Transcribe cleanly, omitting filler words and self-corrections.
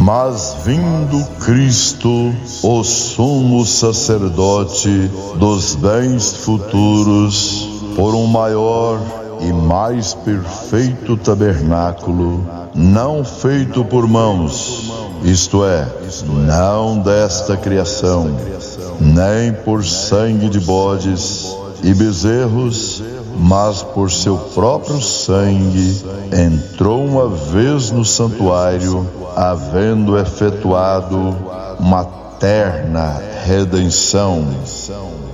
Mas vindo Cristo, o sumo sacerdote dos bens futuros, por um maior e mais perfeito tabernáculo, não feito por mãos, isto é, não desta criação, nem por sangue de bodes e bezerros, mas por seu próprio sangue, entrou uma vez no santuário, havendo efetuado uma terna redenção.